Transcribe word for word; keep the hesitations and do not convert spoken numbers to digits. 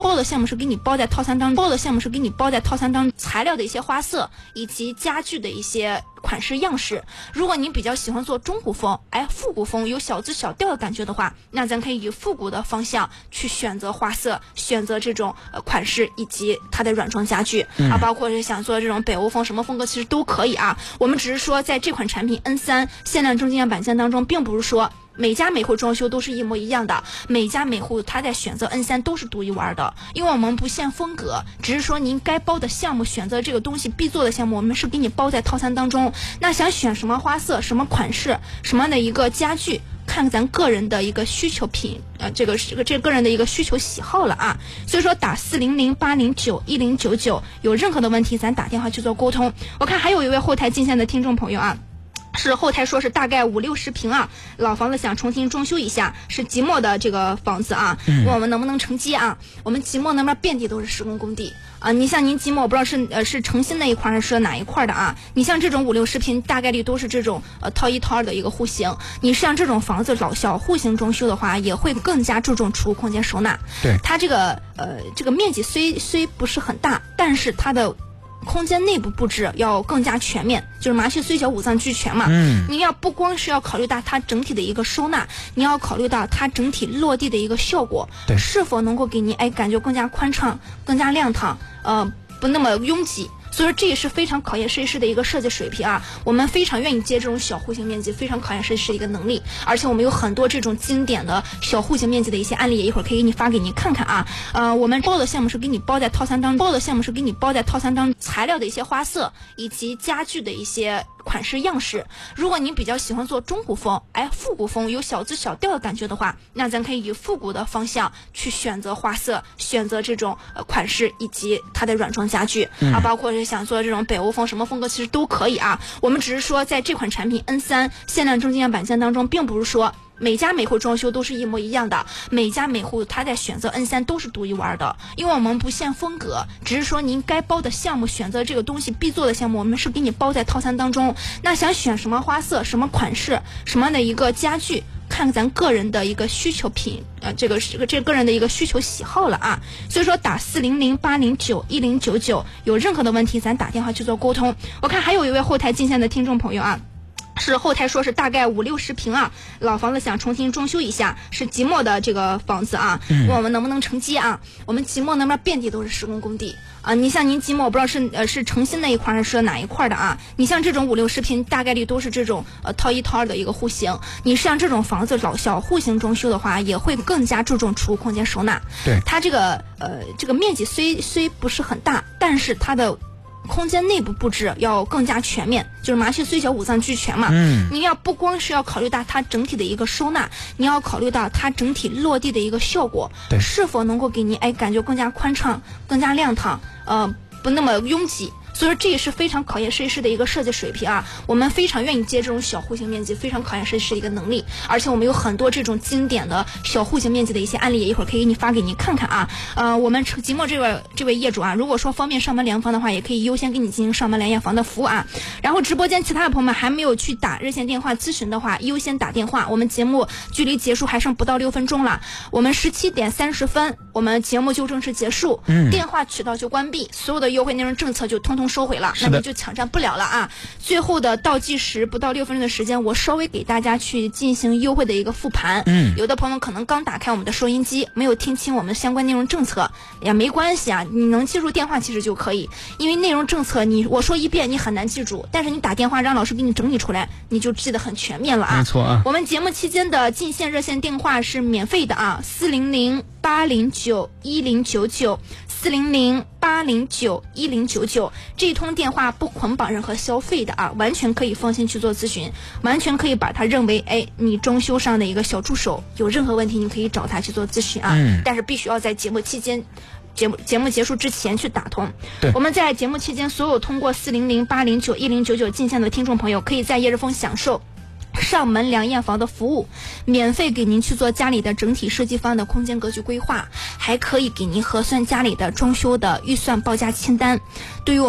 包的项目是给你包在套餐当中，包的项目是给你包在套餐当中，材料的一些花色以及家具的一些款式样式。如果您比较喜欢做中古风，哎，复古风有小资小调的感觉的话，那咱可以以复古的方向去选择花色，选择这种呃款式以及它的软装家具、嗯、啊，包括是想做这种北欧风什么风格其实都可以啊。我们只是说在这款产品 N 三 限量中经验版件当中，并不是说每家每户装修都是一模一样的，每家每户他在选择 N 三 都是独一无二的，因为我们不限风格，只是说您该包的项目选择这个东西必做的项目，我们是给你包在套餐当中。那想选什么花色、什么款式、什么样的一个家具，看咱个人的一个需求品，呃，这个这个这个个人的一个需求喜好了啊。所以说打四零零八零九一零九九，有任何的问题咱打电话去做沟通。我看还有一位后台进线的听众朋友啊。是后台说是大概五六十平啊，老房子想重新装修一下，是即墨的这个房子啊，问我们能不能承接啊？我们即墨那边遍地都是施工工地啊，你像您即墨，我不知道是呃是诚心那一块还是哪一块的啊？你像这种五六十平，大概率都是这种呃套一套二的一个户型。你像这种房子老小户型装修的话，也会更加注重储物空间收纳。 对， 它这个呃这个面积虽虽不是很大，但是它的空间内部布置要更加全面，就是麻雀虽小五脏俱全嘛。嗯，你要不光是要考虑到它整体的一个收纳，你要考虑到它整体落地的一个效果， 对， 是否能够给你哎感觉更加宽敞、更加亮堂，呃，不那么拥挤。所以说这也是非常考验设计师的一个设计水平啊，我们非常愿意接这种小户型面积，非常考验设计师的一个能力，而且我们有很多这种经典的小户型面积的一些案例，一会儿可以给你发给您看看啊。呃，我们包的项目是给你包在套餐当中，包的项目是给你包在套餐当中，材料的一些花色以及家具的一些款式样式。如果您比较喜欢做中古风，哎，复古风有小资小调的感觉的话，那咱可以以复古的方向去选择花色，选择这种呃款式以及它的软装家具、嗯、啊，包括是想做这种北欧风什么风格其实都可以啊。我们只是说在这款产品 N 三 限量中经验版件当中，并不是说每家每户装修都是一模一样的，每家每户他在选择 N 三 都是独一无二的，因为我们不限风格，只是说您该包的项目选择这个东西必做的项目，我们是给你包在套餐当中。那想选什么花色、什么款式、什么样的一个家具，看咱个人的一个需求品，呃，这个这个这个个人的一个需求喜好了啊。所以说打四零零八零九一零九九，有任何的问题咱打电话去做沟通。我看还有一位后台进线的听众朋友啊。是后台说是大概五六十平啊，老房子想重新装修一下，是即墨的这个房子啊，问我们能不能承接啊？我们即墨那边遍地都是施工工地啊，你像您即墨，我不知道是呃是诚心那一块还是哪一块的啊？你像这种五六十平，大概率都是这种呃套一套二的一个户型。你像这种房子老小户型装修的话，也会更加注重储物空间收纳。 对， 它这个呃这个面积虽虽不是很大，但是它的空间内部布置要更加全面，就是麻雀虽小五脏俱全嘛。嗯，你要不光是要考虑到它整体的一个收纳，你要考虑到它整体落地的一个效果， 对， 是否能够给你哎感觉更加宽敞、更加亮堂，呃，不那么拥挤。所以说这也是非常考验设计师的一个设计水平啊，我们非常愿意接这种小户型面积，非常考验设计师的一个能力，而且我们有很多这种经典的小户型面积的一些案例，一会儿可以给你发给您看看啊。呃，我们即墨这位这位业主啊，如果说方便上门量房的话，也可以优先给你进行上门来验房的服务啊。然后直播间其他的朋友们还没有去打热线电话咨询的话，优先打电话。我们节目距离结束还剩不到六分钟了，我们十七点三十分，我们节目就正式结束，嗯，电话渠道就关闭，所有的优惠内容政策就通通收回了，那你就抢占不了了啊！最后的倒计时不到六分钟的时间，我稍微给大家去进行优惠的一个复盘。嗯，有的朋友可能刚打开我们的收音机，没有听清我们相关内容政策，也没关系啊，你能记住电话其实就可以，因为内容政策你我说一遍你很难记住，但是你打电话让老师给你整理出来，你就记得很全面了啊！ 没错啊。 我们节目期间的进线热线电话是免费的啊，四零零八零九一零九九。四零零八零九一零九九，这一通电话不捆绑任何消费的啊，完全可以放心去做咨询，完全可以把它认为哎你装修上的一个小助手，有任何问题你可以找他去做咨询啊，嗯、但是必须要在节目期间。节目节目结束之前去打通。 对， 我们在节目期间，所有通过四零零八零九一零九九进线的听众朋友，可以在叶日峰享受上门量验房的服务，免费给您去做家里的整体设计方案的空间格局规划，还可以给您核算家里的装修的预算报价清单。对于我